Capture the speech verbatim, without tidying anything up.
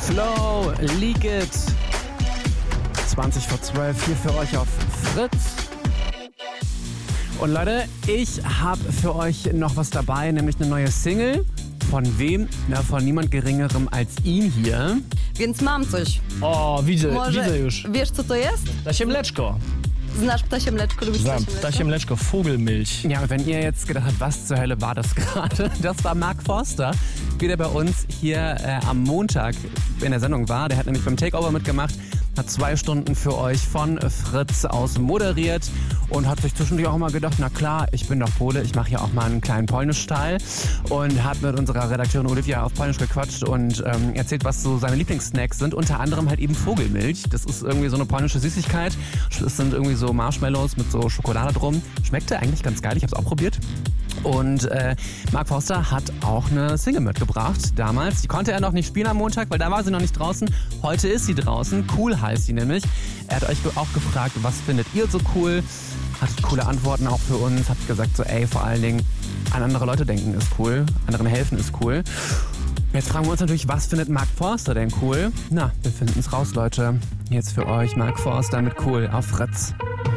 Flow, Leak It. zwanzig vor zwölf hier für euch auf Fritz. Und Leute, ich habe für euch noch was dabei, nämlich eine neue Single. Von wem? Na, von niemand Geringerem als ihn hier. Więc mam coś. O, widzę, Może widzę już. wiesz, co to jest? Ptasie mleczko. Znasz ptasie mleczko? Lubisz Znam, ptasie mleczko? ptasie mleczko, Vogelmilch. Ja, wenn ihr jetzt gedacht habt, was zur Hölle war das gerade? Das war Mark Forster, wie der bei uns hier äh, am Montag in der Sendung war. Der hat nämlich beim Takeover mitgemacht, hat zwei Stunden für euch von Fritz aus moderiert und hat sich zwischendurch auch mal gedacht, na klar, ich bin doch Pole, ich mache hier auch mal einen kleinen Polnisch-Style und hat mit unserer Redakteurin Olivia auf Polnisch gequatscht und ähm, erzählt, was so seine Lieblingssnacks sind, unter anderem halt eben Vogelmilch. Das ist irgendwie so eine polnische Süßigkeit. Es sind irgendwie so Marshmallows mit so Schokolade drum. Schmeckte eigentlich ganz geil, ich habe es auch probiert. Und äh, Mark Forster hat auch eine Single mitgebracht damals. Die konnte er noch nicht spielen am Montag, weil da war sie noch nicht draußen. Heute ist sie draußen. Cool heißt sie nämlich. Er hat euch auch gefragt, was findet ihr so cool? Hat coole Antworten auch für uns. Hat gesagt so, ey, vor allen Dingen an andere Leute denken ist cool. Anderen helfen ist cool. Jetzt fragen wir uns natürlich, was findet Mark Forster denn cool? Na, wir finden es raus, Leute. Jetzt für euch Mark Forster mit Cool auf Fritz.